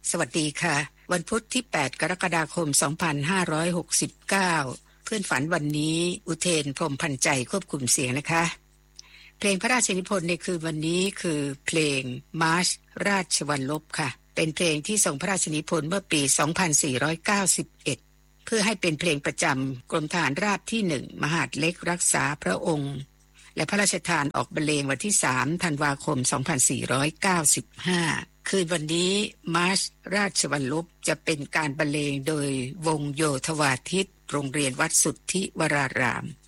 สวัสดีค่ะวันพุธที่8กรกฎาคม2569เพื่อนฝันวันนี้อุเทนพรหมพันใจควบคุมเสียงนะคะเพลงพระราชนิพนธ์ในคืนวันนี้คือเพลงมาร์ชราชวัลลบค่ะเป็นเพลงที่ทรงพระราชนิพนธ์เมื่อปี2491เพื่อให้เป็นเพลงประจำกรมทหารราบที่1มหาดเล็กรักษาพระองค์และพระราชทานออกบรรเลงวันที่3ธันวาคม2495คืนวันนี้มาร์ชราชวัลลบจะเป็นการบรรเลงโดยวงโยธวาทิตโรงเรียนวัดสุทธิวราราม